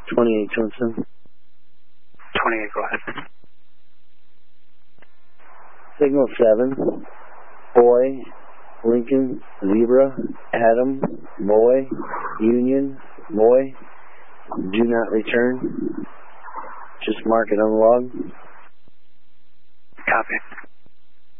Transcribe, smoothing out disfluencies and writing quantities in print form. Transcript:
28 Johnson. 28, go ahead. Signal 7, Boy, Lincoln, Zebra, Adam, Boy, Union, Boy, do not return. Just mark it on the log. Copy.